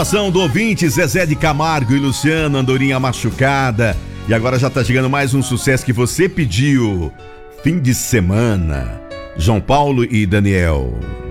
Ação do ouvinte Zezé de Camargo e Luciano, Andorinha Machucada. E agora já tá chegando mais um sucesso que você pediu. Fim de semana. João Paulo e Daniel.